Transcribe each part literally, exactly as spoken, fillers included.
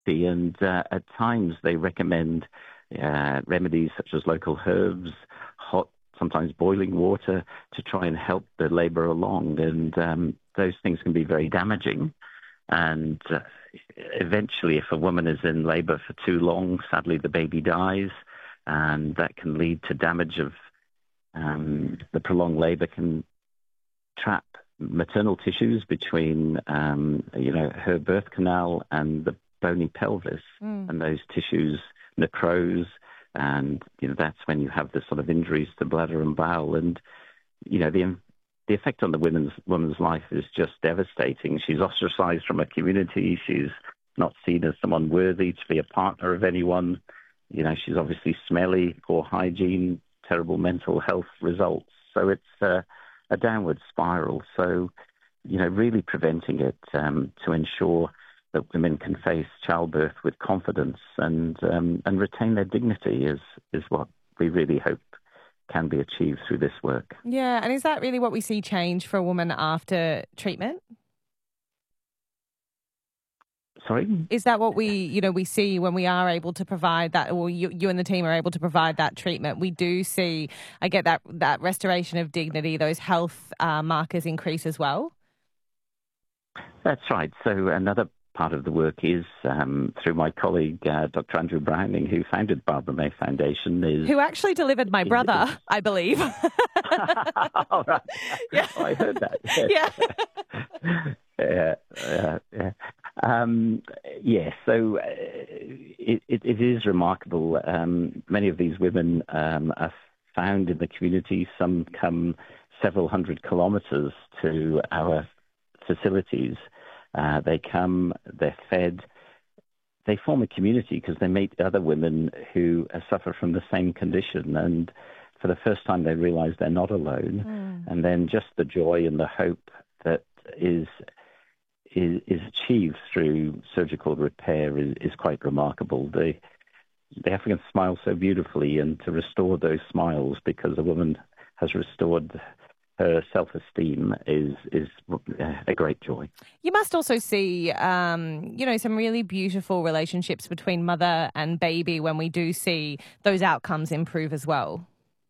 And uh, at times they recommend uh, remedies such as local herbs, hot, sometimes boiling water to try and help the labor along. And um, those things can be very damaging. And uh, eventually, if a woman is in labor for too long, sadly the baby dies, and that can lead to damage of um, the prolonged labor can trap maternal tissues between, um, you know, her birth canal and the bony pelvis, Mm. and those tissues necrose, and you know that's when you have the sort of injuries to bladder and bowel, and you know the the effect on the woman's woman's life is just devastating. She's ostracized from her community. She's not seen as someone worthy to be a partner of anyone. You know, she's obviously smelly, poor hygiene, terrible mental health results. So it's uh, a downward spiral. So, you know, really preventing it um, to ensure that women can face childbirth with confidence and um, and retain their dignity is is what we really hope can be achieved through this work. Yeah, and is that really what we see change for a woman after treatment? Sorry? Is that what we, you know, we see when we are able to provide that, or you, you and the team are able to provide that treatment? We do see, I get that that restoration of dignity, those health uh, markers increase as well. That's right. So another part of the work is um, through my colleague, uh, Doctor Andrew Browning, who founded Barbara May Foundation. Is Who actually delivered my brother, is, I believe. All right. Yeah. Oh, I heard that. Yes. Yeah. yeah, yeah, yeah. Um, yes, so uh, it, it, it is remarkable. Um, many of these women um, are found in the community. Some come several hundred kilometres to our facilities. Uh, they come, they're fed, they form a community because they meet other women who uh, suffer from the same condition, and for the first time they realize they're not alone. Mm. And then just the joy and the hope that is is, is achieved through surgical repair is, is quite remarkable. The the Africans smile so beautifully, and to restore those smiles because a woman has restored her self-esteem is is a great joy. You must also see, um, you know, some really beautiful relationships between mother and baby when we do see those outcomes improve as well.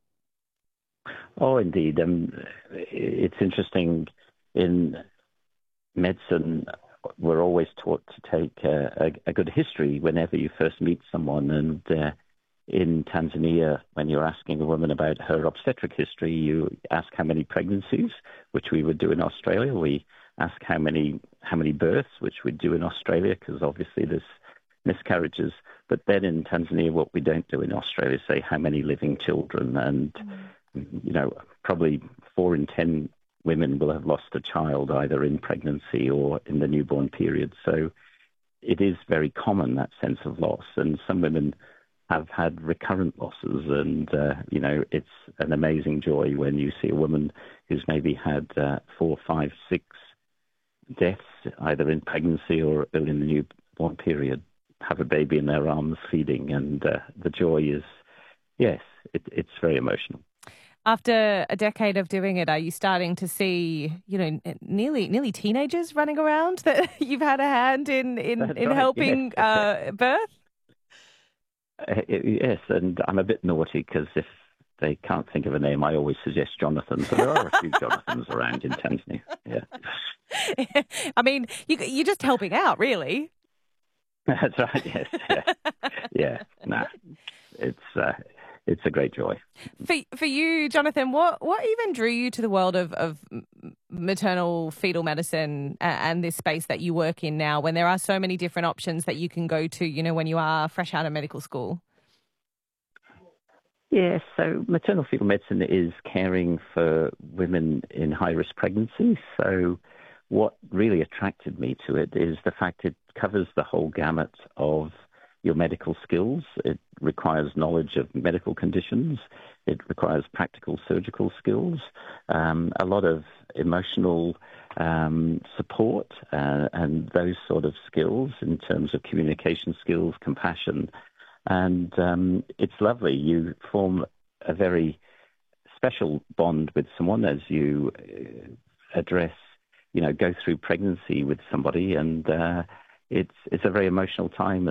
Oh, indeed. Um, it's interesting. In medicine, we're always taught to take a, a, a good history whenever you first meet someone. And uh, in Tanzania, when you're asking a woman about her obstetric history, you ask how many pregnancies, which we would do in Australia. We ask how many how many births, which we'd do in Australia, because obviously there's miscarriages. But then in Tanzania, what we don't do in Australia is say how many living children. And, mm. you know, probably four in ten women will have lost a child either in pregnancy or in the newborn period. So it is very common, that sense of loss. And some women have had recurrent losses. And, uh, you know, it's an amazing joy when you see a woman who's maybe had uh, four, five, six deaths, either in pregnancy or early in the newborn period, have a baby in their arms feeding. And uh, the joy is, yes, it, it's very emotional. After a decade of doing it, are you starting to see, you know, nearly nearly teenagers running around that you've had a hand in in, in right, helping yes. uh, birth? Uh, yes, and I'm a bit naughty because if they can't think of a name, I always suggest Jonathan. So there are a few Jonathans around in Tanzania. Yeah. I mean, you, you're just helping out, really. That's right. Yes. Yeah. Yeah. Nah. It's. Uh, It's a great joy. For for you, Jonathan, what, what even drew you to the world of, of maternal fetal medicine and, and this space that you work in now, when there are so many different options that you can go to, you know, when you are fresh out of medical school? Yes, so maternal fetal medicine is caring for women in high-risk pregnancy. So what really attracted me to it is the fact it covers the whole gamut of your medical skills. It requires knowledge of medical conditions. It requires practical surgical skills, um, a lot of emotional um, support uh, and those sort of skills in terms of communication skills, compassion. And um, it's lovely. You form a very special bond with someone as you uh, address, you know, go through pregnancy with somebody, and uh, it's it's a very emotional time.